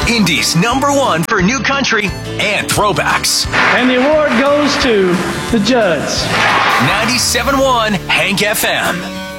Indy's #1 for new country and throwbacks. And the award goes to the judge. 97.1 Hank FM.